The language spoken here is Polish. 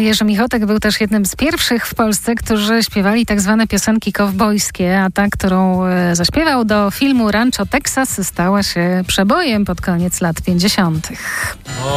Jerzy Michotek był też jednym z pierwszych w Polsce, którzy śpiewali tak zwane piosenki kowbojskie, a ta, którą zaśpiewał do filmu Rancho Texas, stała się przebojem pod koniec lat 50.